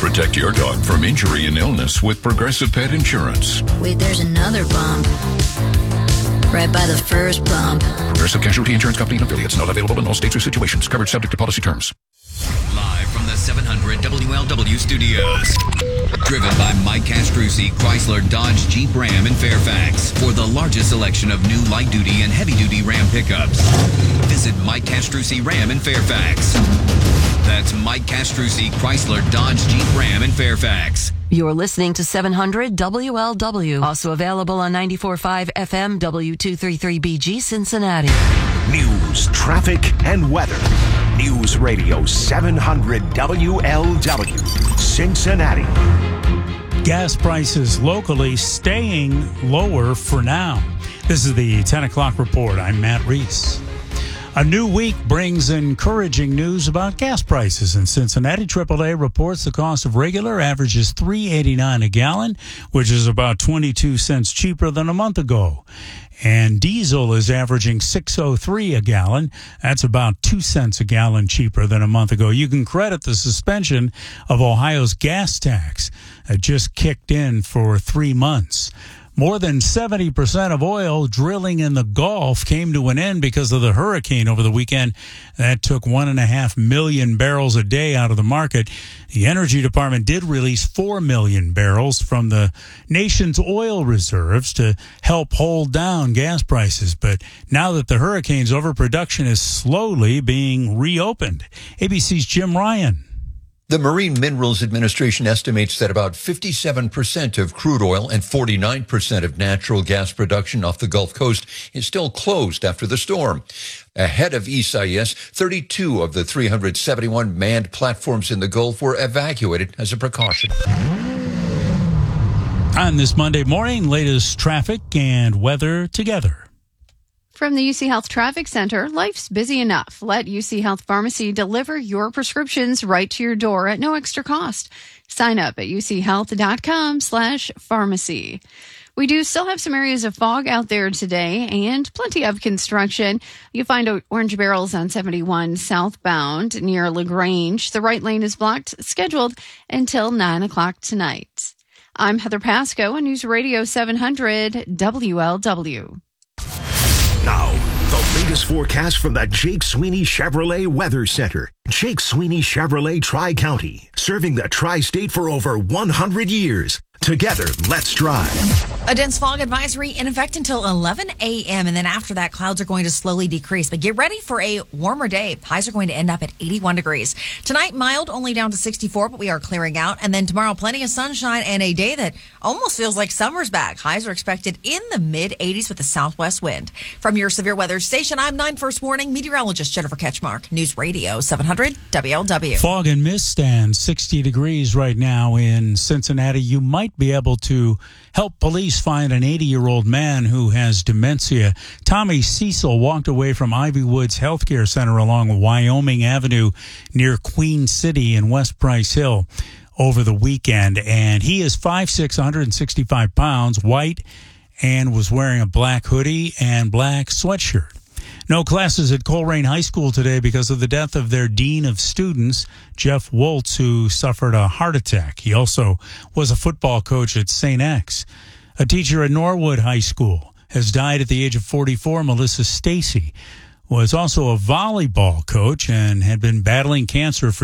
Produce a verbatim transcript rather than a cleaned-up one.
Protect your dog from injury and illness with Progressive Pet Insurance. Wait, there's another bump. Right by the first bump. Progressive Casualty Insurance Company and affiliates. Not available in all states or situations. Coverage subject to policy terms. Live from the seven hundred W L W studios. Driven by Mike Castrucci, Chrysler, Dodge, Jeep, Ram, and Fairfax. For the largest selection of new light-duty and heavy-duty Ram pickups. Visit Mike Castrucci Ram in Fairfax. That's Mike Castrucci, Chrysler, Dodge, Jeep, Ram, and Fairfax. You're listening to seven hundred W L W. Also available on ninety-four point five F M W two thirty-three B G Cincinnati. News, traffic, and weather. News Radio seven hundred W L W, Cincinnati. Gas prices locally staying lower for now. This is the ten o'clock report. I'm Matt Reese. A new week brings encouraging news about gas prices in Cincinnati. triple A reports the cost of regular averages three eighty-nine a gallon, which is about twenty-two cents cheaper than a month ago. And diesel is averaging six oh three a gallon. That's about two cents a gallon cheaper than a month ago. You can credit the suspension of Ohio's gas tax that just kicked in for three months. More than seventy percent of oil drilling in the Gulf came to an end because of the hurricane over the weekend. That took one and a half million barrels a day out of the market. The Energy Department did release four million barrels from the nation's oil reserves to help hold down gas prices. But now that the hurricane's over, production is slowly being reopened. A B C's Jim Ryan. The Marine Minerals Administration estimates that about fifty-seven percent of crude oil and forty-nine percent of natural gas production off the Gulf Coast is still closed after the storm. Ahead of Isaias, thirty-two of the three hundred seventy-one manned platforms in the Gulf were evacuated as a precaution. On this Monday morning, latest traffic and weather together. From the U C Health Traffic Center, life's busy enough. Let U C Health Pharmacy deliver your prescriptions right to your door at no extra cost. Sign up at uchealth.com slash pharmacy. We do still have some areas of fog out there today and plenty of construction. You find orange barrels on seventy-one southbound near LaGrange. The right lane is blocked, scheduled until nine o'clock tonight. I'm Heather Pasco on News Radio seven hundred W L W. Now, the latest forecast from the Jake Sweeney Chevrolet Weather Center. Jake Sweeney Chevrolet Tri-County, serving the Tri-State for over one hundred years. Together, let's drive. A dense fog advisory in effect until eleven a.m. And then after that, clouds are going to slowly decrease. But get ready for a warmer day. Highs are going to end up at eighty-one degrees. Tonight, mild, only down to sixty-four, but we are clearing out. And then tomorrow, plenty of sunshine and a day that almost feels like summer's back. Highs are expected in the mid-eighties with a southwest wind. From your severe weather station, I'm nine First Warning meteorologist Jennifer Ketchmark. News Radio seven hundred W L W. Fog and mist and sixty degrees right now in Cincinnati. You might be able to help police find an eighty-year-old man who has dementia. Tommy Cecil walked away from Ivy Woods Healthcare Center along Wyoming Avenue near Queen City in West Price Hill over the weekend, and he is five foot six, one hundred sixty-five pounds, white, and was wearing a black hoodie and black sweatshirt. No classes at Colerain High School today because of the death of their dean of students, Jeff Woltz, who suffered a heart attack. He also was a football coach at Saint X. A teacher at Norwood High School has died at the age of forty-four. Melissa Stacy was also a volleyball coach and had been battling cancer for